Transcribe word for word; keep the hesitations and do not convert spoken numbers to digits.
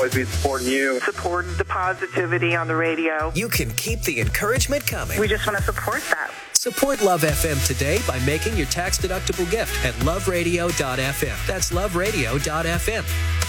always be supporting you. Support the positivity on the radio. You can keep the encouragement coming. We just want to support that. Support Love F M today by making your tax-deductible gift at love radio dot f m. That's love radio dot f m.